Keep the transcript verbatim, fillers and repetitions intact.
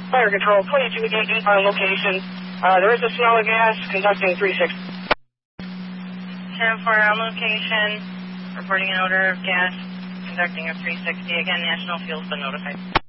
Fire Control, twenty-two eighty on location. Uh, there is a smell of gas, conducting three sixty. ten four on location, reporting an odor of gas, conducting a three sixty. Again, National Fuel's been notified.